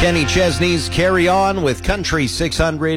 Kenny Chesney's Carry On with Country 600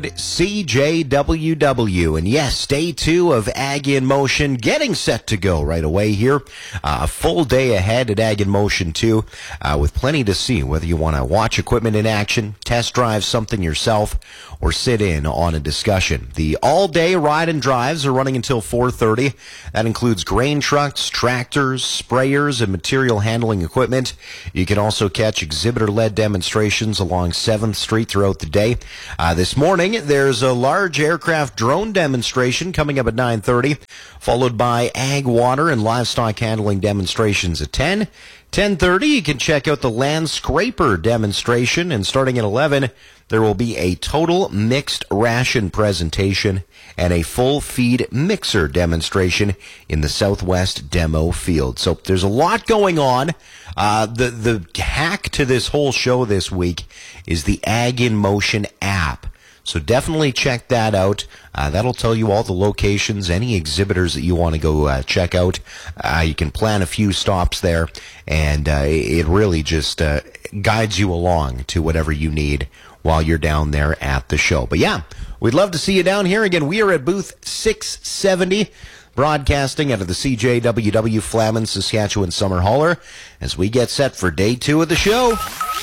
CJWW. And yes, day 2 of Ag in Motion getting set to go right away here. A full day ahead at Ag in Motion 2 with plenty to see, whether you want to watch equipment in action, test drive something yourself, or sit in on a discussion. The all-day ride and drives are running until 4:30. That includes grain trucks, tractors, sprayers, and material handling equipment. You can also catch exhibitor-led demonstrations along 7th Street throughout the day. This morning, there's a large aircraft drone demonstration coming up at 9:30, followed by ag, water, and livestock handling demonstrations at 10. 10:30, you can check out the land scraper demonstration, and starting at 11, there will be a total mixed ration presentation and a full feed mixer demonstration in the Southwest demo field. So there's a lot going on. The hack to this whole show this week is the Ag in Motion app. So definitely check that out. That'll tell you all the locations, any exhibitors that you want to go check out. You can plan a few stops there, and it really just guides you along to whatever you need while you're down there at the show. But yeah, we'd love to see you down here. Again, we are at booth 670, broadcasting out of the CJWW Flamin, Saskatchewan Summer Hauler as we get set for day 2 of the show.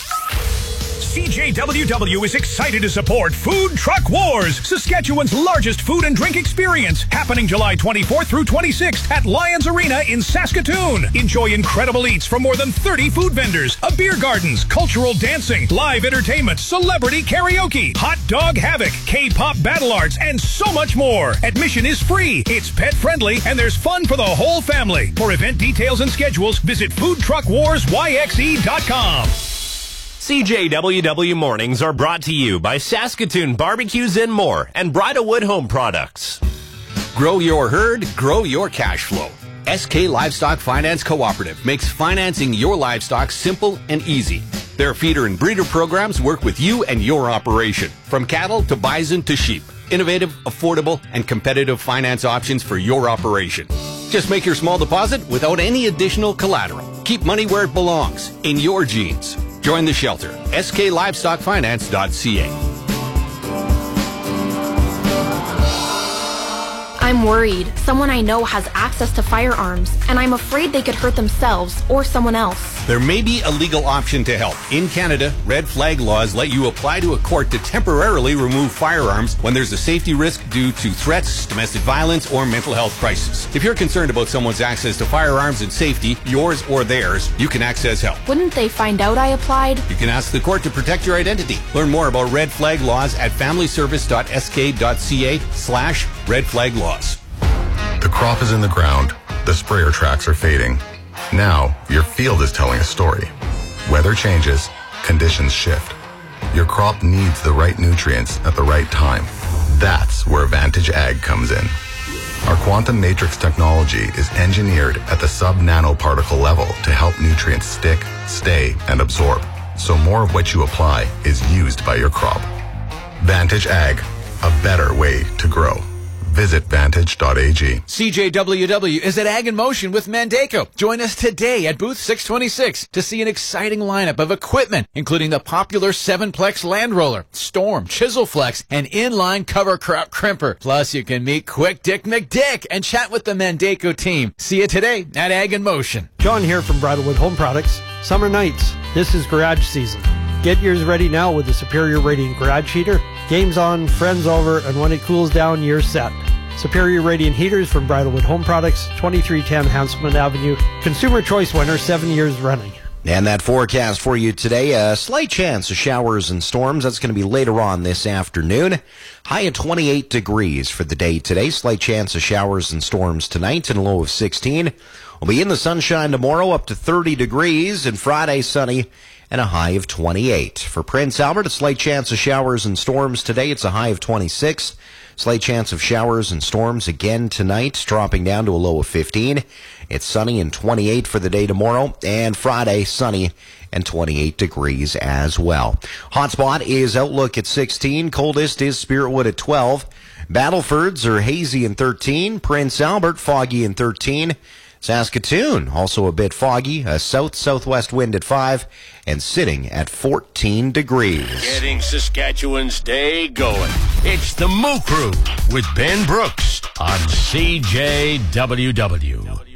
CJWW is excited to support Food Truck Wars, Saskatchewan's largest food and drink experience, happening July 24th through 26th at Lions Arena in Saskatoon. Enjoy incredible eats from more than 30 food vendors, a beer gardens, cultural dancing, live entertainment, celebrity karaoke, hot dog havoc, K-pop battle arts, and so much more. Admission is free, it's pet friendly, and there's fun for the whole family. For event details and schedules, visit foodtruckwarsYXE.com. CJWW Mornings are brought to you by Saskatoon Barbecues and More and Bridalwood Home Products. Grow your herd, grow your cash flow. SK Livestock Finance Cooperative makes financing your livestock simple and easy. Their feeder and breeder programs work with you and your operation, from cattle to bison to sheep. Innovative, affordable, and competitive finance options for your operation. Just make your small deposit without any additional collateral. Keep money where it belongs, in your jeans. Join the shelter, sklivestockfinance.ca. I'm worried. Someone I know has access to firearms, and I'm afraid they could hurt themselves or someone else. There may be a legal option to help. In Canada, red flag laws let you apply to a court to temporarily remove firearms when there's a safety risk due to threats, domestic violence, or mental health crisis. If you're concerned about someone's access to firearms and safety, yours or theirs, you can access help. Wouldn't they find out I applied? You can ask the court to protect your identity. Learn more about red flag laws at familyservice.sk.ca/red flag laws. The crop is in the ground. The sprayer tracks are fading. Now, your field is telling a story. Weather changes, conditions shift. Your crop needs the right nutrients at the right time. That's where Vantage Ag comes in. Our quantum matrix technology is engineered at the sub-nanoparticle level to help nutrients stick, stay, and absorb, so more of what you apply is used by your crop. Vantage Ag, a better way to grow. Visit Vantage.ag. CJWW is at Ag in Motion with Mandaco. Join us today at booth 626 to see an exciting lineup of equipment, including the popular 7-plex Land Roller, Storm, Chisel Flex, and inline cover crop crimper. Plus, you can meet Quick Dick McDick and chat with the Mandaco team. See you today at Ag in Motion. John here from Bridalwood Home Products. Summer nights. This is garage season. Get yours ready now with the Superior Radiant Garage Heater. Game's on, friends over, and when it cools down, you're set. Superior Radiant Heaters from Bridalwood Home Products, 2310 Hanselman Avenue. Consumer Choice winner, 7 years running. And that forecast for you today, a slight chance of showers and storms. That's going to be later on this afternoon. High of 28 degrees for the day today. Slight chance of showers and storms tonight and a low of 16. We'll be in the sunshine tomorrow up to 30 degrees, and Friday sunny and a high of 28. For Prince Albert, a slight chance of showers and storms today. It's a high of 26. Slight chance of showers and storms again tonight, dropping down to a low of 15. It's sunny and 28 for the day tomorrow, and Friday sunny and 28 degrees as well. Hotspot is Outlook at 16. Coldest is Spiritwood at 12. Battlefords are hazy and 13. Prince Albert foggy and 13. Saskatoon, also a bit foggy, a south-southwest wind at 5, and sitting at 14 degrees. Getting Saskatchewan's day going. It's the Moo Crew with Ben Brooks on CJWW.